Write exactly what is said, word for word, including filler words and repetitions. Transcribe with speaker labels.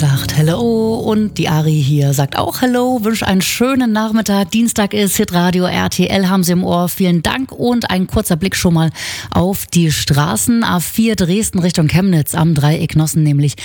Speaker 1: sagt Hello und die Ari hier sagt auch Hello, wünscht einen schönen Nachmittag. Dienstag ist Hitradio R T L, haben Sie im Ohr. Vielen Dank und ein kurzer Blick schon mal auf die Straßen. A vier Dresden Richtung Chemnitz am Dreieck Nossen nämlich